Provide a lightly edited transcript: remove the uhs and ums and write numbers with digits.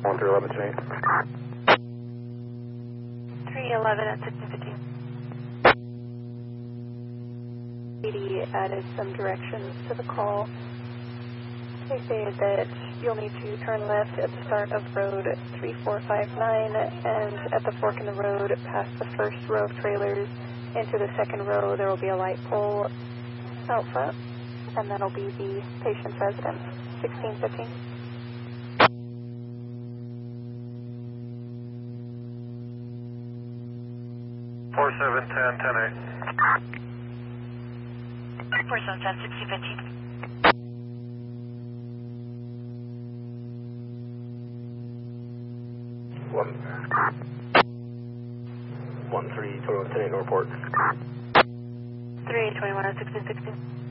1311 tonight. 311 at 1615. PD added some directions to the call. They say that you'll need to turn left at the start of road 3459 and at the fork in the road past the first row of trailers into the second row there will be a light pole out front and that'll be the patient's residence, 1615. Four 710 10 8. 4710 1615. 1321 10 8 report. 3821 at 1616.